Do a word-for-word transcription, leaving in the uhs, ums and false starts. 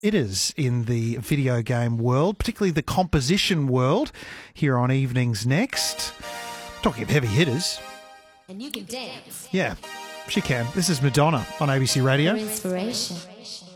hitters in the video game world, particularly the composition world, here on Evenings Next. Talking of heavy hitters. And you can dance. Yeah, she can. This is Madonna on A B C Radio. For inspiration.